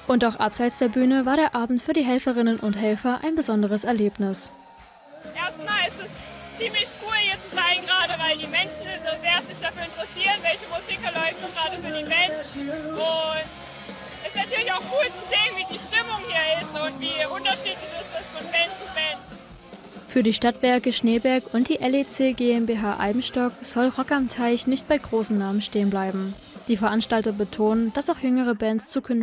Und auch abseits der Bühne war der Abend für die Helferinnen und Helfer ein besonderes Erlebnis. Erstmal ist es ziemlich cool hier zu sein, gerade weil die Menschen so sehr sich dafür interessieren, welche Musik läuft gerade für die Band. Und es ist natürlich auch cool zu sehen, wie die Stimmung hier ist und wie unterschiedlich es ist von Band zu Band. Für die Stadtwerke Schneeberg und die LEC GmbH Eibenstock soll Rock am Teich nicht bei großen Namen stehen bleiben. Die Veranstalter betonen, dass auch jüngere Bands zukünftig